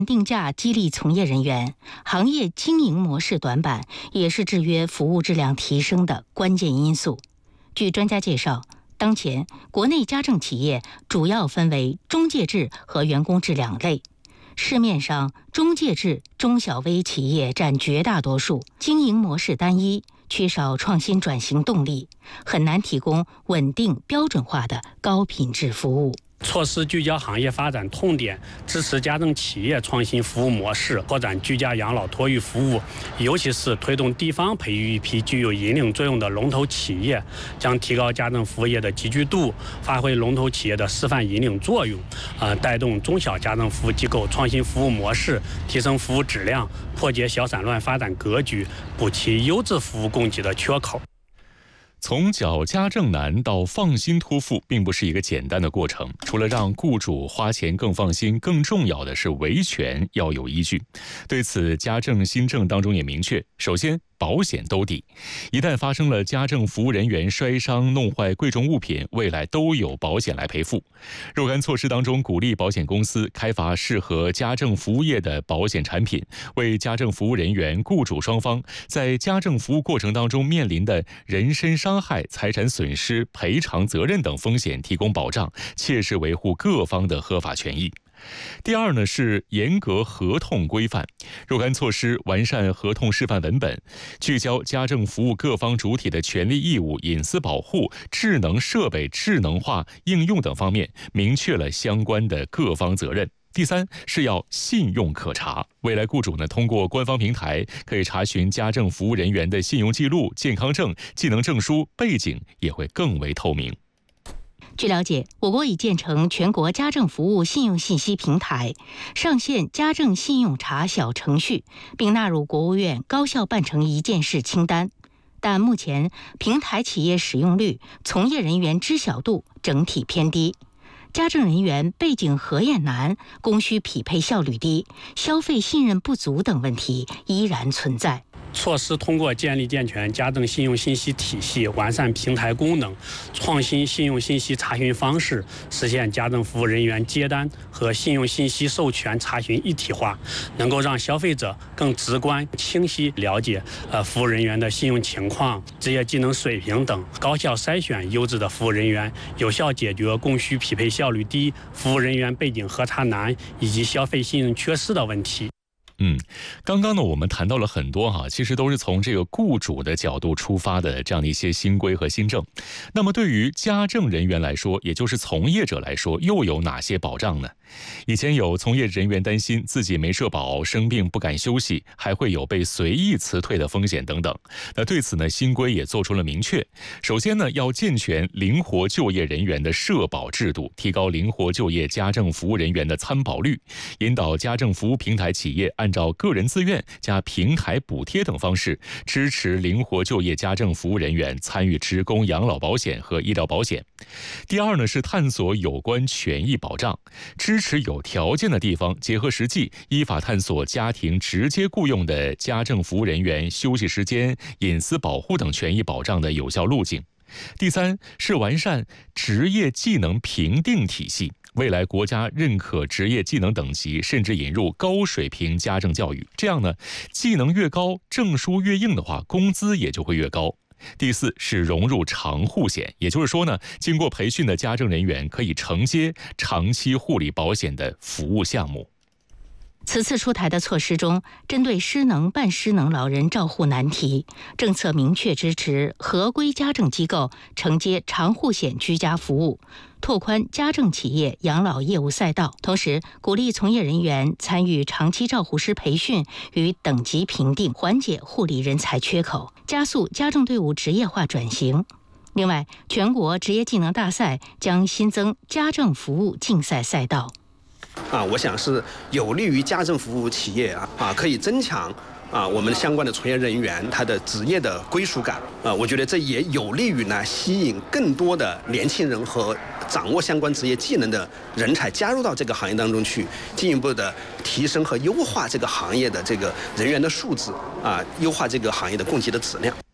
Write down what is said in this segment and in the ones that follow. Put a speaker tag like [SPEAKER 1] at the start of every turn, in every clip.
[SPEAKER 1] 定价激励从业人员，行业经营模式短板也是制约服务质量提升的关键因素。据专家介绍，当前国内家政企业主要分为中介制和员工制两类。市面上中介制中小微企业占绝大多数，经营模式单一，缺少创新转型动力，很难提供稳定标准化的高品质服务。
[SPEAKER 2] 措施聚焦行业发展痛点，支持家政企业创新服务模式，拓展居家养老托育服务，尤其是推动地方培育一批具有引领作用的龙头企业，将提高家政服务业的集聚度，发挥龙头企业的示范引领作用，带动中小家政服务机构创新服务模式，提升服务质量，破解小散乱发展格局，补齐优质服务供给的缺口。
[SPEAKER 3] 从缴家政难到放心托付，并不是一个简单的过程。除了让雇主花钱更放心，更重要的是维权要有依据。对此，家政新政当中也明确，首先保险兜底，一旦发生了家政服务人员摔伤、弄坏贵重物品，未来都有保险来赔付。若干措施当中，鼓励保险公司开发适合家政服务业的保险产品，为家政服务人员、雇主双方在家政服务过程当中面临的人身伤害、财产损失、赔偿责任等风险提供保障，切实维护各方的合法权益。第二呢，是严格合同规范，若干措施完善合同示范文本，聚焦家政服务各方主体的权利义务、隐私保护、智能设备智能化应用等方面，明确了相关的各方责任。第三是要信用可查，未来雇主呢通过官方平台可以查询家政服务人员的信用记录、健康证、技能证书、背景，也会更为透明。
[SPEAKER 1] 据了解，我国已建成全国家政服务信用信息平台，上线家政信用查小程序，并纳入国务院高效办成一件事清单。但目前平台企业使用率、从业人员知晓度整体偏低，家政人员背景核验难、供需匹配效率低、消费信任不足等问题依然存在。
[SPEAKER 2] 措施通过建立健全家政信用信息体系，完善平台功能，创新信用信息查询方式，实现家政服务人员接单和信用信息授权查询一体化，能够让消费者更直观、清晰了解服务人员的信用情况、职业技能水平等，高效筛选优质的服务人员，有效解决供需匹配效率低、服务人员背景核查难以及消费信任缺失的问题。
[SPEAKER 3] 刚刚呢，我们谈到了很多其实都是从这个雇主的角度出发的这样的一些新规和新政。那么对于家政人员来说，也就是从业者来说，又有哪些保障呢？以前有从业人员担心自己没社保、生病不敢休息，还会有被随意辞退的风险等等。那对此呢，新规也做出了明确。首先呢，要健全灵活就业人员的社保制度，提高灵活就业家政服务人员的参保率，引导家政服务平台企业按照个人自愿加平台补贴等方式，支持灵活就业家政服务人员参与职工养老保险和医疗保险。第二呢，是探索有关权益保障，支持有条件的地方结合实际，依法探索家庭直接雇佣的家政服务人员休息时间、隐私保护等权益保障的有效路径。第三是完善职业技能评定体系，未来国家认可职业技能等级，甚至引入高水平家政教育，这样呢，技能越高，证书越硬的话，工资也就会越高。第四是融入长护险，也就是说呢，经过培训的家政人员可以承接长期护理保险的服务项目。
[SPEAKER 1] 此次出台的措施中，针对失能、半失能老人照护难题，政策明确支持合规家政机构承接长护险居家服务，拓宽家政企业养老业务赛道，同时鼓励从业人员参与长期照护师培训与等级评定，缓解护理人才缺口，加速家政队伍职业化转型。另外，全国职业技能大赛将新增家政服务竞赛赛道。
[SPEAKER 4] 我想是有利于家政服务企业可以增强我们相关的从业人员他的职业的归属感我觉得这也有利于呢吸引更多的年轻人和掌握相关职业技能的人才加入到这个行业当中去，进一步的提升和优化这个行业的这个人员的素质优化这个行业的供给的质量。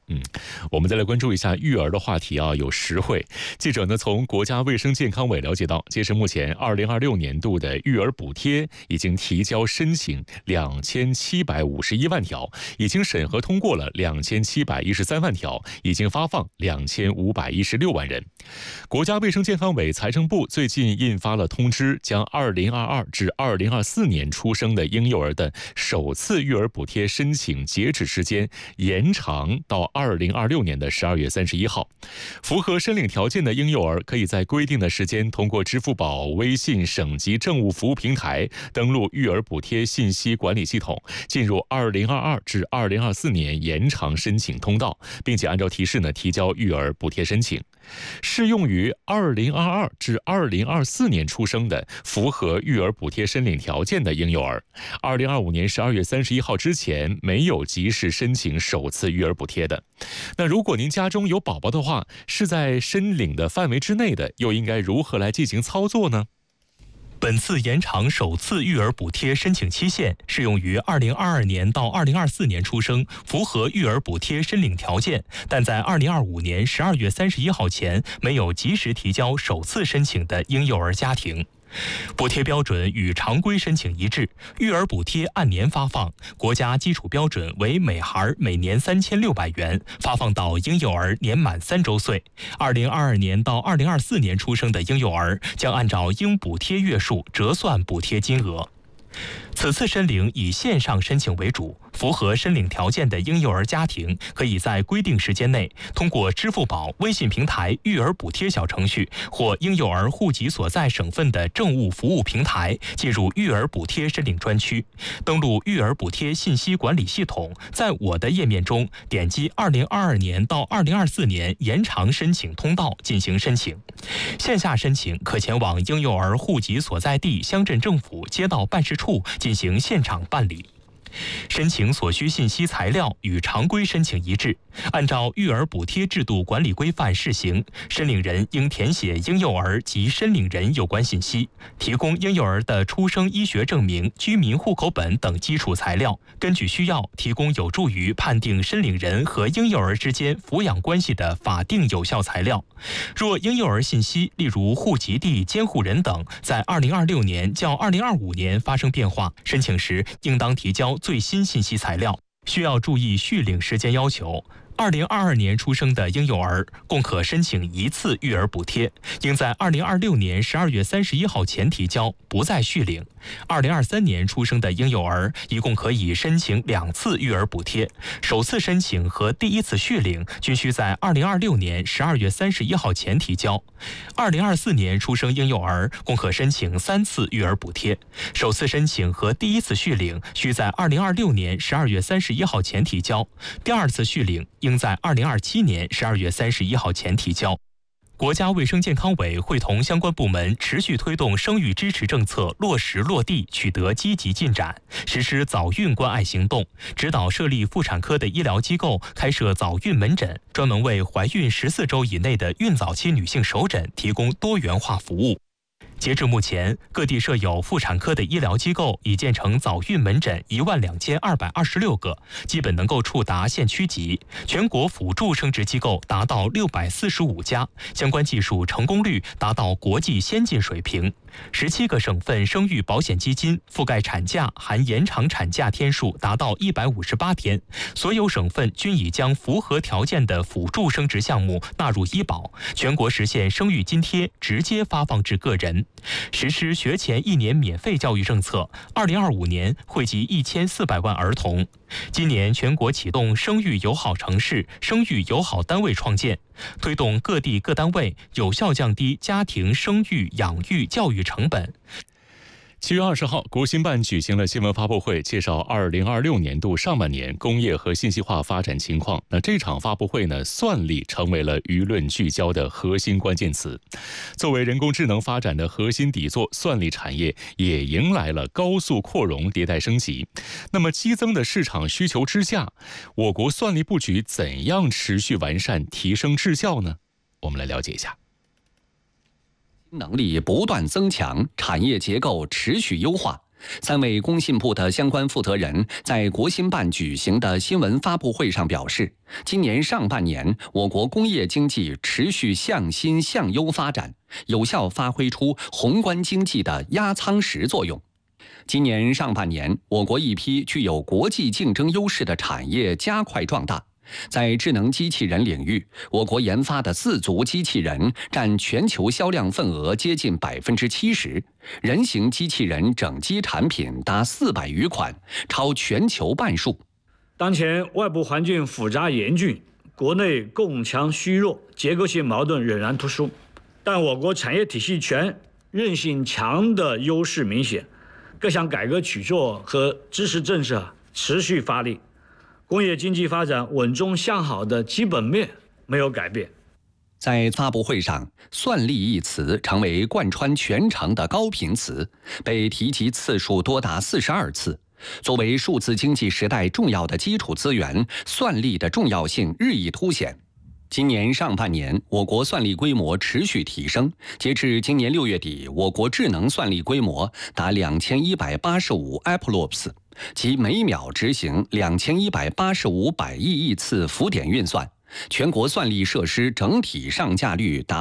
[SPEAKER 3] 我们再来关注一下育儿的话题啊，有实惠。记者呢从国家卫生健康委了解到，截至目前，2026年度的育儿补贴已经提交申请2751万条，已经审核通过了2713万条，已经发放2516万人。国家卫生健康委、财政部最近印发了通知，将2022至2024年出生的婴幼儿的首次育儿补贴申请截止时间延长到2026年的12月31号。符合申领条件的婴幼儿可以在规定的时间通过支付宝、微信省级政务服务平台登录育儿补贴信息管理系统，进入2022至2024年延长申请通道，并且按照提示提交育儿补贴申请。适用于2022至2024年出生的符合育儿补贴申领条件的婴幼儿，2025年12月31号之前没有及时申请首次育儿补贴的。那如果您家中有宝宝的话，是在申领的范围之内的，又应该如何来进行操作呢？
[SPEAKER 5] 本次延长首次育儿补贴申请期限适用于2022年到2024年出生、符合育儿补贴申领条件，但在2025年12月31号前没有及时提交首次申请的婴幼儿家庭。补贴标准与常规申请一致，育儿补贴按年发放，国家基础标准为每孩每年3600元，发放到婴幼儿年满3周岁。2022年到2024年出生的婴幼儿将按照应补贴月数折算补贴金额。此次申领以线上申请为主，符合申领条件的婴幼儿家庭可以在规定时间内通过支付宝、微信平台育儿补贴小程序或婴幼儿户籍所在省份的政务服务平台进入育儿补贴申领专区，登录育儿补贴信息管理系统，在我的页面中点击2022年到2024年延长申请通道进行申请。线下申请可前往婴幼儿户籍所在地乡镇政府街道办事处进行现场办理。申请所需信息材料与常规申请一致，按照育儿补贴制度管理规范试行，申领人应填写婴幼儿及申领人有关信息，提供婴幼儿的出生医学证明、居民户口本等基础材料，根据需要提供有助于判定申领人和婴幼儿之间抚养关系的法定有效材料。若婴幼儿信息，例如户籍地、监护人等，在2026年较2025年发生变化，申请时应当提交最新信息材料，需要注意续领时间要求。2022年出生的婴幼儿共可申请1次育儿补贴，应在2026年12月31号前提交，不再续领。2023年出生的婴幼儿一共可以申请2次育儿补贴，首次申请和第一次续领均需在2026年12月31号前提交。2024年出生婴幼儿共可申请3次育儿补贴，首次申请和第一次续领需在2026年12月31号前提交，第二次续领应在2027年12月31号前提交。国家卫生健康委会同相关部门持续推动生育支持政策落实落地取得积极进展，实施早孕关爱行动，指导设立妇产科的医疗机构开设早孕门诊，专门为怀孕14周以内的孕早期女性首诊提供多元化服务。截至目前，各地设有妇产科的医疗机构已建成早孕门诊12226个，基本能够触达县区级。全国辅助生殖机构达到645家，相关技术成功率达到国际先进水平。17个省份生育保险基金覆盖产假含延长产假天数达到158天，所有省份均已将符合条件的辅助生殖项目纳入医保，全国实现生育津贴直接发放至个人。实施学前1年免费教育政策，2025年惠及1400万儿童。今年全国启动生育友好城市、生育友好单位创建，推动各地各单位有效降低家庭生育、养育、教育成本。
[SPEAKER 3] 7月20号，国新办举行了新闻发布会，介绍2026年度上半年工业和信息化发展情况。那这场发布会呢，算力成为了舆论聚焦的核心关键词。作为人工智能发展的核心底座，算力产业也迎来了高速扩容、迭代升级。那么激增的市场需求之下，我国算力布局怎样持续完善、提升质效呢？我们来了解一下。
[SPEAKER 6] 能力不断增强，产业结构持续优化， 3位工信部的相关负责人在国新办举行的新闻发布会上表示，今年上半年我国工业经济持续向新向优发展，有效发挥出宏观经济的压舱石作用。今年上半年，我国一批具有国际竞争优势的产业加快壮大。在智能机器人领域，我国研发的自足机器人占全球销量份额接近70%，人形机器人整机产品达400余款，超全球半数。
[SPEAKER 7] 当前外部环境复杂严峻，国内供强需弱，结构性矛盾仍然突出，但我国产业体系全、韧性强的优势明显，各项改革举措和支持政策持续发力。工业经济发展稳中向好的基本面没有改变。
[SPEAKER 6] 在发布会上，算力一词成为贯穿全程的高频词，被提及次数多达42次。作为数字经济时代重要的基础资源，算力的重要性日益凸显。今年上半年，我国算力规模持续提升。截至今年6月底，我国智能算力规模达2185 EPLOPS， 即每秒执行2185百亿次浮点运算。全国算力设施整体上架率达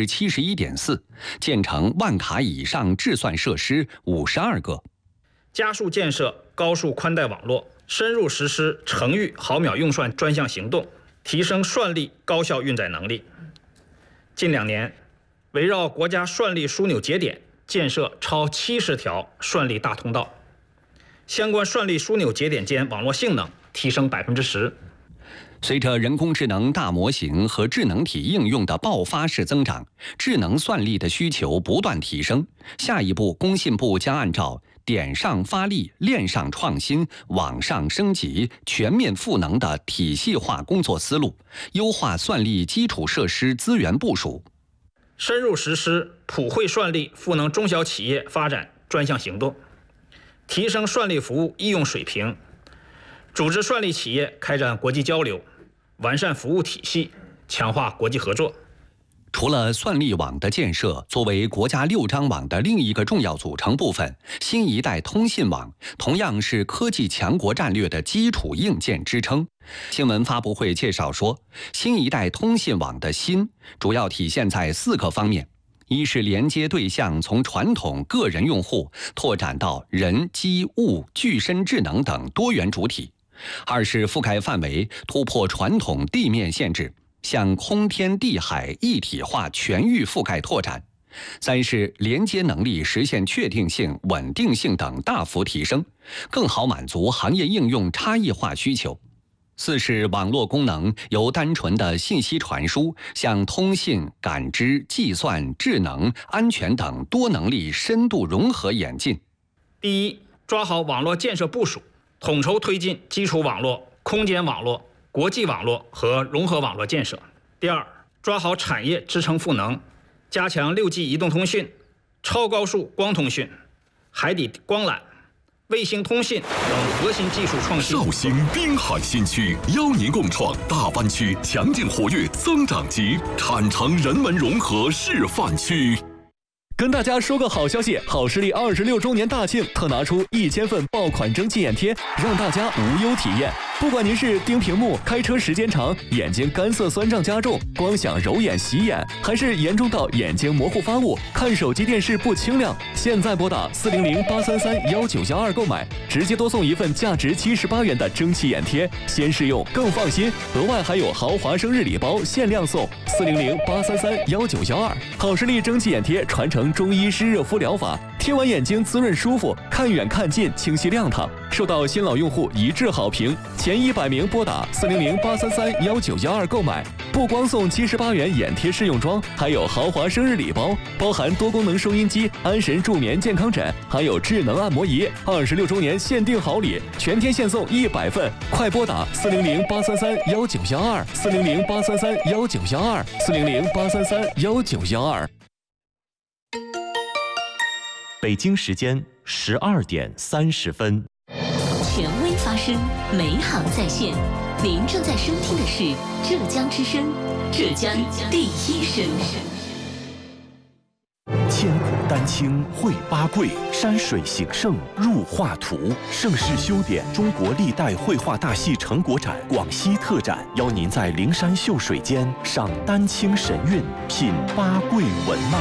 [SPEAKER 6] 71.4%，建成万卡以上智算设施52个。
[SPEAKER 8] 加速建设高速宽带网络，深入实施程域毫秒用算专项行动，提升算力高效运载能力。近2年，围绕国家算力枢纽节点建设超70条算力大通道，相关算力枢纽节点间网络性能提升10%。
[SPEAKER 6] 随着人工智能大模型和智能体应用的爆发式增长，智能算力的需求不断提升。下一步，工信部将按照点上发力、链上创新、网上升级、全面赋能的体系化工作思路，优化算力基础设施资源部署，
[SPEAKER 8] 深入实施普惠算力赋能中小企业发展专项行动，提升算力服务应用水平，组织算力企业开展国际交流，完善服务体系，强化国际合作。
[SPEAKER 6] 除了算力网的建设，作为国家6张网的另一个重要组成部分，新一代通信网同样是科技强国战略的基础硬件支撑。新闻发布会介绍说，新一代通信网的新主要体现在4个方面：一是连接对象从传统个人用户拓展到人、机、物、具身智能等多元主体；二是覆盖范围突破传统地面限制，向空天地海一体化全域覆盖拓展；三是连接能力实现确定性、稳定性等大幅提升，更好满足行业应用差异化需求；四是网络功能由单纯的信息传输向通信、感知、计算、智能、安全等多能力深度融合演进。
[SPEAKER 8] 第一，抓好网络建设部署，统筹推进基础网络、空间网络、国际网络和融合网络建设。第二，抓好产业支撑赋能，加强6G 移动通讯、超高速光通讯、海底光缆、卫星通信等核心技术创新。
[SPEAKER 9] 绍兴滨海新区邀您共创大湾区强劲活跃增长极产城人文融合示范区。
[SPEAKER 10] 跟大家说个好消息，好视力26周年大庆特拿出1000份爆款蒸汽眼贴，让大家无忧体验。不管您是盯屏幕、开车时间长、眼睛干涩酸胀加重、光想揉眼洗眼，还是严重到眼睛模糊发雾、看手机电视不清亮，现在拨打400-833-1912购买，直接多送1份价值78元的蒸汽眼贴，先试用更放心。额外还有豪华生日礼包限量送，400-833-1912。好视力蒸汽眼贴传承中医湿热敷疗法，贴完眼睛滋润舒服，看远看近清晰亮堂，受到新老用户一致好评。前100名拨打400-833-1912购买，不光送78元眼贴试用装，还有豪华生日礼包，包含多功能收音机、安神助眠健康枕，还有智能按摩仪。26周年限定好礼，全天限送100份，快拨打400-833-1912 400-833-1912 400-833-1912。
[SPEAKER 11] 北京时间12点30分。
[SPEAKER 12] 权威发声，美好在线。您正在收听的是浙江之声，浙江第一声。
[SPEAKER 11] 千古丹青绘八桂，山水形胜入画图。盛世修典中国历代绘画大戏成果展广西特展，邀您在灵山秀水间赏丹青神韵，品八桂文脉。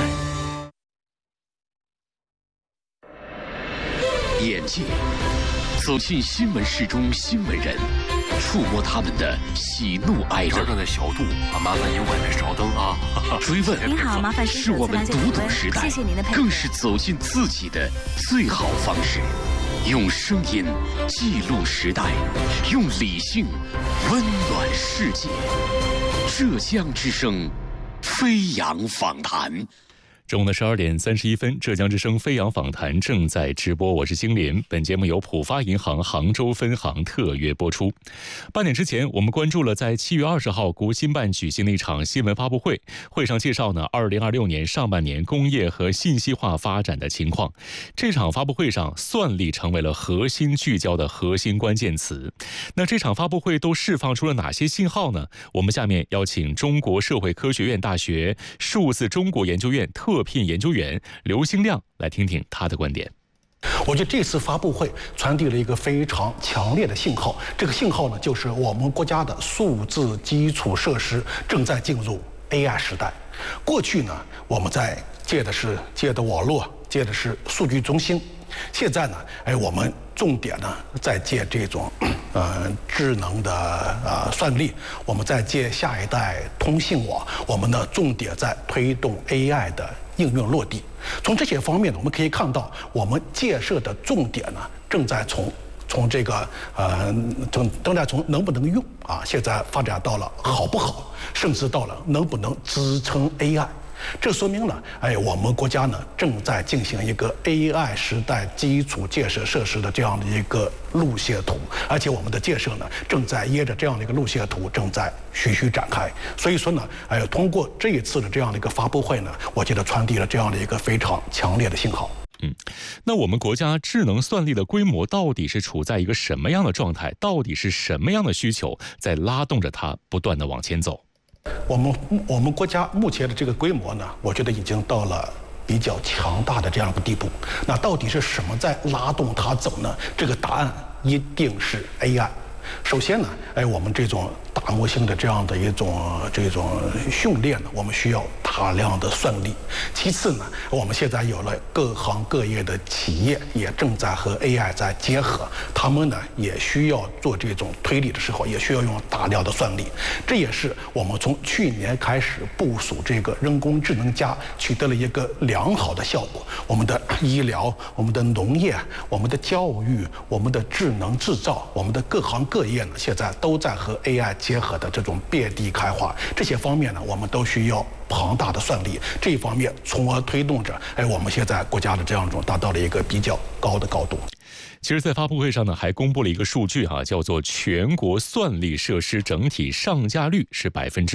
[SPEAKER 13] 眼界，走进新闻室中新闻人，触摸他们的喜怒哀乐。
[SPEAKER 14] 这的小度啊，麻烦您稳着稍等啊。
[SPEAKER 13] 追问，
[SPEAKER 15] 您好，麻烦
[SPEAKER 13] 是我们读懂时代，
[SPEAKER 15] 谢谢您的配合，
[SPEAKER 13] 更是走进自己的最好方式。用声音记录时代，用理性温暖世界。浙江之声，飞扬访谈。
[SPEAKER 3] 中午的12点31分，浙江之声飞扬访谈正在直播，我是金莲。本节目由浦发银行杭州分行特约播出。8点之前，我们关注了在7月20号国新办举行的一场新闻发布会，会上介绍2026年上半年工业和信息化发展的情况。这场发布会上，算力成为了核心聚焦的核心关键词。那这场发布会都释放出了哪些信号呢？我们下面邀请中国社会科学院大学数字中国研究院特聘研究员刘兴亮来听听他的观点。
[SPEAKER 16] 我觉得这次发布会传递了一个非常强烈的信号，这个信号呢，就是我们国家的数字基础设施正在进入 AI 时代。过去呢，我们在借的网络，借的是数据中心。现在呢，我们重点呢在借这种智能的算力，我们在借下一代通信网，我们的重点在推动 AI 的应用落地。从这些方面呢，我们可以看到，我们建设的重点呢正在从这个正在从能不能用啊，现在发展到了好不好，甚至到了能不能支撑 AI。这说明了，我们国家呢正在进行一个 AI 时代基础建设设施的这样的一个路线图，而且我们的建设呢正在沿着这样的一个路线图正在徐徐展开。所以说呢，通过这一次的这样的一个发布会呢，我觉得传递了这样的一个非常强烈的信号。
[SPEAKER 3] 那我们国家智能算力的规模到底是处在一个什么样的状态？到底是什么样的需求在拉动着它不断的往前走？
[SPEAKER 16] 我们国家目前的这个规模呢，我觉得已经到了比较强大的这样一个地步。那到底是什么在拉动它走呢？这个答案一定是 AI。首先呢，我们这种大模型的这样的这种训练呢，我们需要大量的算力。其次呢，我们现在有了各行各业的企业也正在和 AI 在结合，他们呢也需要做这种推理的时候，也需要用大量的算力。这也是我们从去年开始部署这个人工智能加取得了一个良好的效果。我们的医疗、我们的农业、我们的教育、我们的智能制造、我们的各行各业呢，现在都在和 AI 结合的这种遍地开花。这些方面呢，我们都需要庞大的算力。这一方面，从而推动着我们现在国家的这样一种达到了一个比较高的高度。
[SPEAKER 3] 其实，在发布会上呢，还公布了一个数据叫做全国算力设施整体上架率是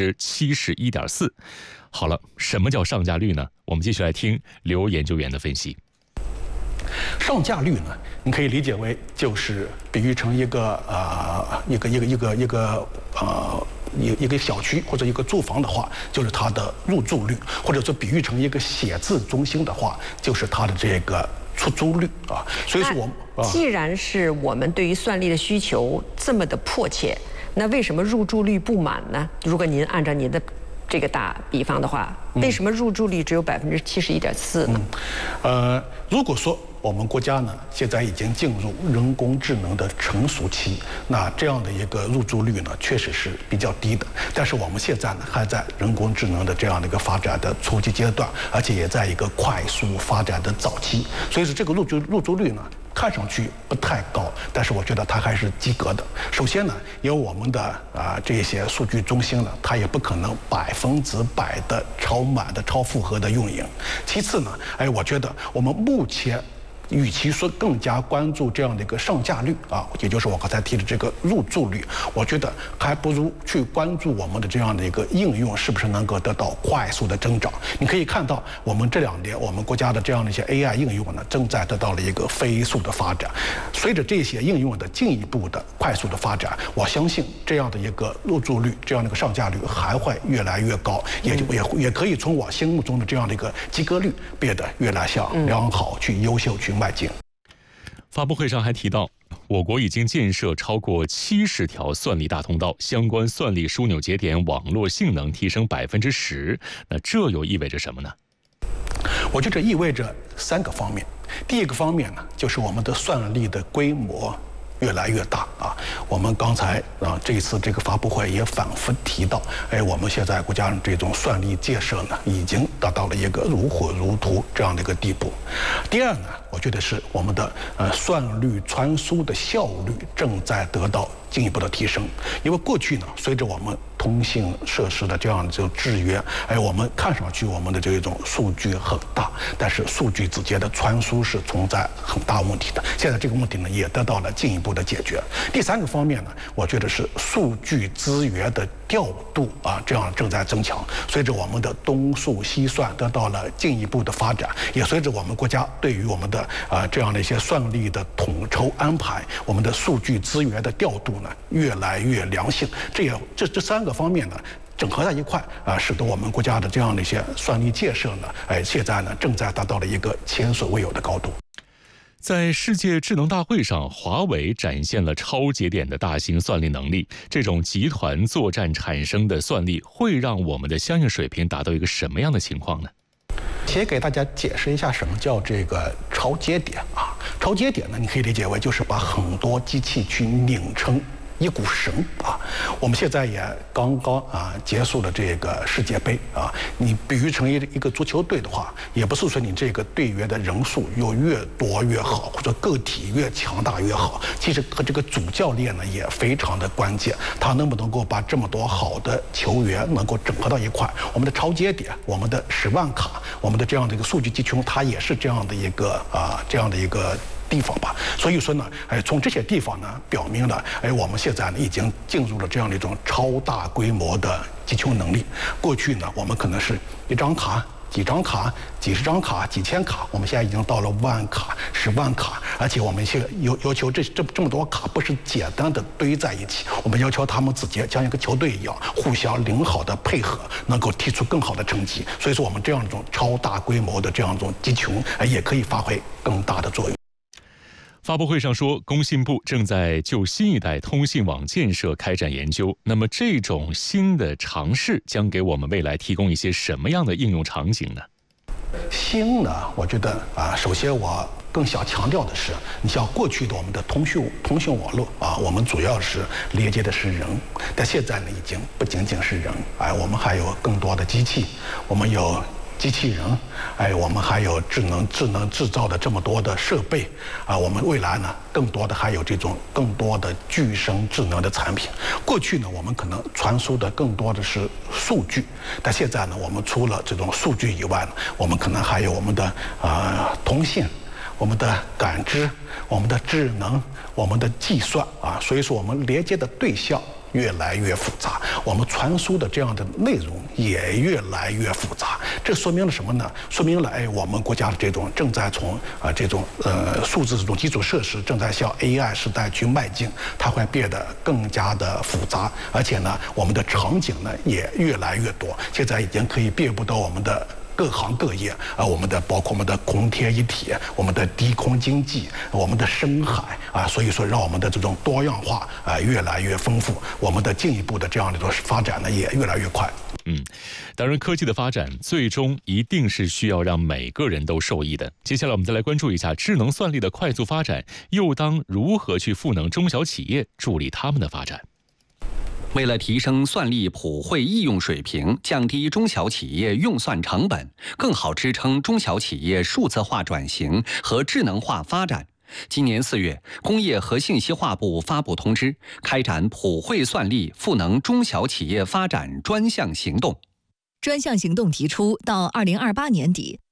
[SPEAKER 3] 71.4%。好了，什么叫上架率呢？我们继续来听刘研究员的分析。
[SPEAKER 16] 上架率呢，你可以理解为就是比喻成一个小区或者一个住房的话，就是它的入住率；或者说比喻成一个写字中心的话，就是它的这个出租率啊。所以说
[SPEAKER 17] 既然是我们对于算力的需求这么的迫切，那为什么入住率不满呢？如果您按照您的这个打比方的话，为什么入住率只有71.4%呢？
[SPEAKER 16] 如果说我们国家呢现在已经进入人工智能的成熟期，那这样的一个入住率呢确实是比较低的。但是我们现在呢还在人工智能的这样的一个发展的初级阶段，而且也在一个快速发展的早期，所以说这个入住率呢看上去不太高，但是我觉得它还是及格的。首先呢，因为我们的这些数据中心呢，它也不可能100%的超满的超负荷的运营。其次呢，我觉得我们目前与其说更加关注这样的一个上架率啊，也就是我刚才提的这个入驻率，我觉得还不如去关注我们的这样的一个应用是不是能够得到快速的增长。你可以看到，我们这2年我们国家的这样的一些 AI 应用呢，正在得到了一个飞速的发展。随着这些应用的进一步的快速的发展，我相信这样的一个入驻率、这样的一个上架率还会越来越高，也可以从我心目中的这样的一个及格率变得越来向良好、去优秀去迈进。
[SPEAKER 3] 发布会上还提到，我国已经建设超过70条算力大通道，相关算力枢纽节点网络性能提升10%。那这又意味着什么呢？
[SPEAKER 16] 我觉得这意味着3个方面。第一个方面呢，就是我们的算力的规模越来越大啊。我们刚才这一次这个发布会也反复提到，我们现在国家这种算力建设呢，已经达到了一个如火如荼这样的一个地步。第二呢，我觉得是我们的算力传输的效率正在得到进一步的提升。因为过去呢，随着我们通信设施的这样就制约，我们看上去我们的这种数据很大，但是数据之间的传输是存在很大问题的。现在这个问题呢，也得到了进一步的解决。第3个方面呢，我觉得是数据资源的调度啊，这样正在增强。随着我们的东数西算得到了进一步的发展，也随着我们国家对于我们的这样的一些算力的统筹安排，我们的数据资源的调度呢越来越良性。这3个方面呢，整合在一块啊，使得我们国家的这样的一些算力建设呢，现在呢正在达到了一个前所未有的高度。
[SPEAKER 3] 在世界智能大会上，华为展现了超节点的大型算力能力。这种集团作战产生的算力，会让我们的相应水平达到一个什么样的情况呢？
[SPEAKER 16] 先给大家解释一下什么叫这个超节点啊。超节点呢，你可以理解为就是把很多机器去拧成一股绳啊。我们现在也刚刚结束了这个世界杯啊。你比喻成一个足球队的话，也不是说你这个队员的人数有越多越好，或者个体越强大越好。其实和这个主教练呢也非常的关键，他能不能够把这么多好的球员能够整合到一块。我们的超节点，我们的10万卡，我们的这样的一个数据集群，它也是这样的一个地方吧。所以说呢，从这些地方呢，表明了，我们现在呢已经进入了这样的一种超大规模的集群能力。过去呢，我们可能是1张卡、几张卡、几十张卡、几千卡，我们现在已经到了万卡、10万卡，而且我们现在要求这么多卡不是简单的堆在一起，我们要求他们自己像一个球队一样，互相良好的配合，能够踢出更好的成绩。所以说，我们这样一种超大规模的这样一种集群，也可以发挥更大的作用。
[SPEAKER 3] 发布会上说，工信部正在就新一代通信网建设开展研究。那么，这种新的尝试将给我们未来提供一些什么样的应用场景呢？
[SPEAKER 16] 新呢，我觉得首先我更想强调的是，你像过去的我们的通讯网络我们主要是连接的是人，但现在呢，已经不仅仅是人，我们还有更多的机器，我们有机器人，我们还有智能制造的这么多的设备我们未来呢，更多的还有这种更多的具身智能的产品。过去呢，我们可能传输的更多的是数据，但现在呢，我们除了这种数据以外呢，我们可能还有我们的通信、我们的感知、我们的智能、我们的计算所以说我们连接的对象越来越复杂，我们传输的这样的内容也越来越复杂。这说明了什么呢？说明了我们国家的这种正在从这种数字这种基础设施正在向 AI 时代去迈进，它会变得更加的复杂，而且呢，我们的场景呢也越来越多。现在已经可以遍布到我们的各行各业我们的包括我们的空天一体，我们的低空经济，我们的深海所以说让我们的这种多样化越来越丰富，我们的进一步的这样的一种发展呢也越来越快。
[SPEAKER 3] 当然，科技的发展最终一定是需要让每个人都受益的。接下来我们再来关注一下智能算力的快速发展，又当如何去赋能中小企业，助力他们的发展。
[SPEAKER 6] 为了提升算力普惠应用水平，降低中小企业用算成本，更好支撑中小企业数字化转型和智能化发展，今年4月，工业和信息化部发布通知，开展普惠算力赋能中小企业发展专项行动。
[SPEAKER 15] 专项行动提出，到2028年底，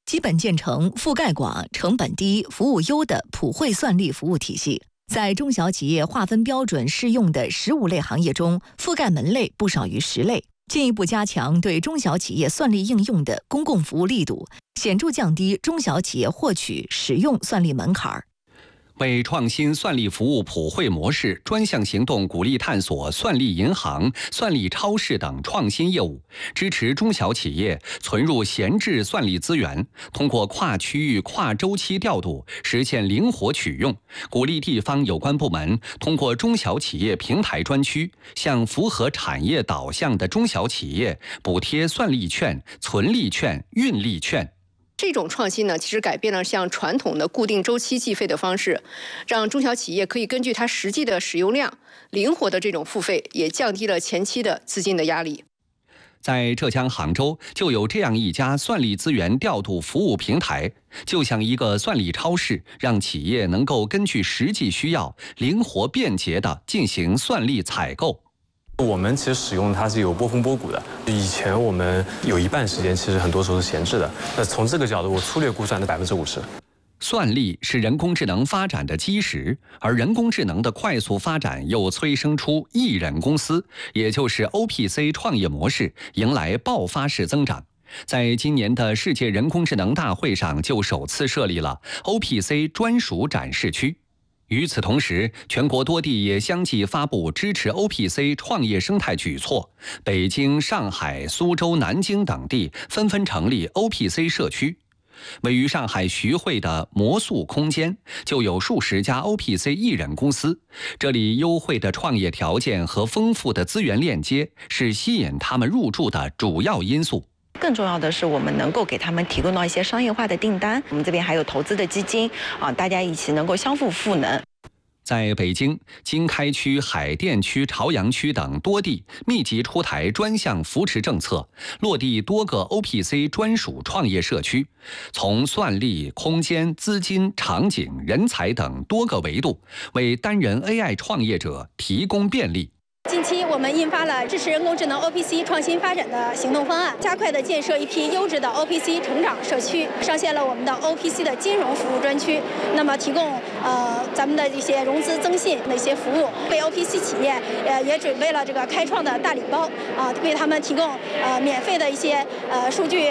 [SPEAKER 15] 基本建成覆盖广、成本低、服务优的普惠算力服务体系。在中小企业划分标准适用的15类行业中，覆盖门类不少于10类。进一步加强对中小企业算力应用的公共服务力度，显著降低中小企业获取、使用算力门槛。
[SPEAKER 6] 为创新算力服务普惠模式专项行动，鼓励探索算力银行、算力超市等创新业务，支持中小企业存入闲置算力资源，通过跨区域、跨周期调度，实现灵活取用。鼓励地方有关部门通过中小企业平台专区，向符合产业导向的中小企业补贴算力券、存力券、运力券。
[SPEAKER 18] 这种创新呢，其实改变了像传统的固定周期计费的方式，让中小企业可以根据它实际的使用量，灵活的这种付费，也降低了前期的资金的压力。
[SPEAKER 6] 在浙江杭州就有这样一家算力资源调度服务平台，就像一个算力超市，让企业能够根据实际需要，灵活便捷地进行算力采购。
[SPEAKER 19] 我们其实使用它是有波峰波谷的，以前我们有一半时间其实很多时候是闲置的。那从这个角度，我粗略估算的50%。
[SPEAKER 6] 算力是人工智能发展的基石，而人工智能的快速发展又催生出艺人公司，也就是 OPC 创业模式迎来爆发式增长。在今年的世界人工智能大会上，就首次设立了 OPC 专属展示区。与此同时，全国多地也相继发布支持 OPC 创业生态举措，北京、上海、苏州、南京等地纷纷成立 OPC 社区。位于上海徐汇的魔素空间就有数十家 OPC 艺人公司，这里优惠的创业条件和丰富的资源链接是吸引他们入驻的主要因素。
[SPEAKER 20] 更重要的是，我们能够给他们提供到一些商业化的订单。我们这边还有投资的基金大家一起能够相互赋能。
[SPEAKER 6] 在北京、经开区、海淀区、朝阳区等多地密集出台专项扶持政策，落地多个 OPC 专属创业社区，从算力、空间、资金、场景、人才等多个维度，为单人 AI 创业者提供便利。
[SPEAKER 21] 近期我们印发了支持人工智能 OPC 创新发展的行动方案，加快的建设一批优质的 OPC 成长社区，上线了我们的 OPC 的金融服务专区，那么提供咱们的一些融资增信的一些服务，为 OPC 企业也准备了这个开创的大礼包为他们提供免费的一些数据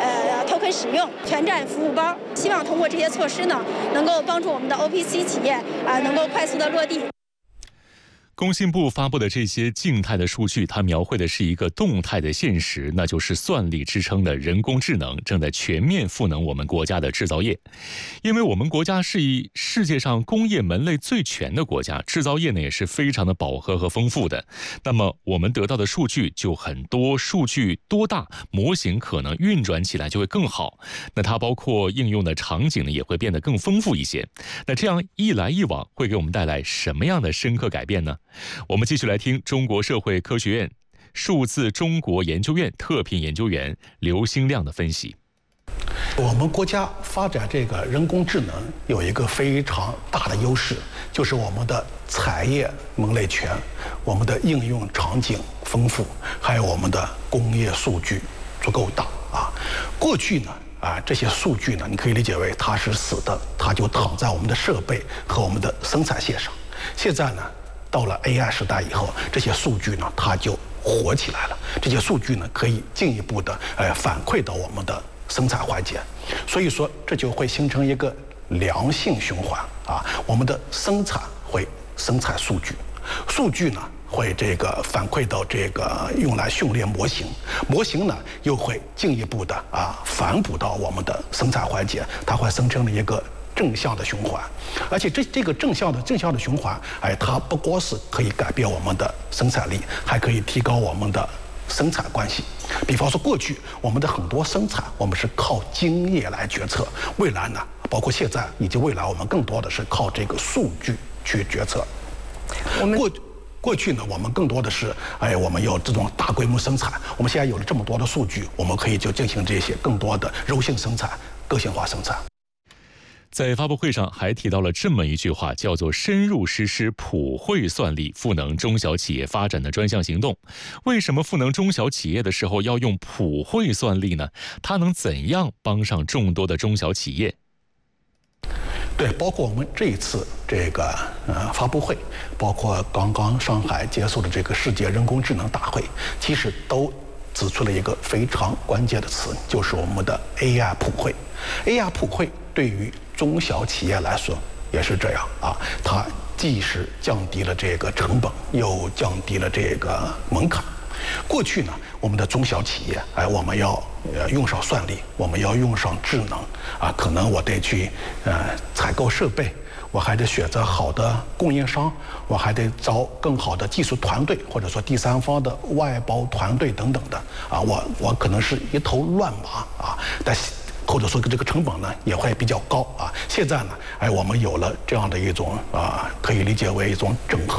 [SPEAKER 21] token 使用全站服务包，希望通过这些措施呢，能够帮助我们的 OPC 企业能够快速的落地。
[SPEAKER 3] 工信部发布的这些静态的数据，它描绘的是一个动态的现实，那就是算力支撑的人工智能正在全面赋能我们国家的制造业。因为我们国家是世界上工业门类最全的国家，制造业呢也是非常的饱和和丰富的。那么我们得到的数据就很多，数据多大，模型可能运转起来就会更好。那它包括应用的场景呢也会变得更丰富一些。那这样一来一往，会给我们带来什么样的深刻改变呢？我们继续来听中国社会科学院数字中国研究院特聘研究员刘兴亮的分析。
[SPEAKER 16] 我们国家发展这个人工智能有一个非常大的优势，就是我们的产业门类全，我们的应用场景丰富，还有我们的工业数据足够大啊。过去呢这些数据呢，你可以理解为它是死的，它就躺在我们的设备和我们的生产线上。现在呢，到了 AI 时代以后，这些数据呢，它就活起来了。这些数据呢，可以进一步的反馈到我们的生产环节，所以说这就会形成一个良性循环啊。我们的生产会生产数据，数据呢会反馈到用来训练模型，模型呢又会进一步的反哺到我们的生产环节，它会生成了一个正向的循环。而且这个正向的循环，它不光是可以改变我们的生产力，还可以提高我们的生产关系。比方说，过去我们的很多生产，我们是靠经验来决策；未来呢，包括现在以及未来，我们更多的是靠这个数据去决策。过去呢，我们更多的是我们有这种大规模生产。我们现在有了这么多的数据，我们可以就进行这些更多的柔性生产、个性化生产。
[SPEAKER 3] 在发布会上还提到了这么一句话，叫做深入实施普惠算力赋能中小企业发展的专项行动。为什么赋能中小企业的时候要用普惠算力呢？它能怎样帮上众多的中小企业？
[SPEAKER 16] 对，包括我们这一次这个发布会，包括刚刚上海结束的这个世界人工智能大会，其实都指出了一个非常关键的词，就是我们的 AI 普惠。AI 普惠对于中小企业来说也是这样啊，它既是降低了这个成本，又降低了这个门槛。过去呢，我们的中小企业，我们要用上算力，我们要用上智能啊，可能我得去采购设备，我还得选择好的供应商，我还得招更好的技术团队，或者说第三方的外包团队等等的啊，我可能是一头乱麻啊，但或者说这个成本呢也会比较高啊。现在呢，我们有了这样的一种可以理解为一种整合